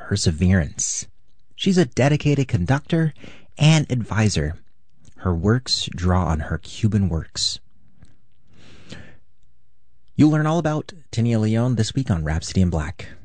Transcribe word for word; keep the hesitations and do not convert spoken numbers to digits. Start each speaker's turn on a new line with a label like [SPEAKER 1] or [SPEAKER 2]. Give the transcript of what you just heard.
[SPEAKER 1] perseverance. She's a dedicated conductor and advisor. Her works draw on her Cuban works. You'll learn all about Tennia Leon this week on Rhapsody in Black.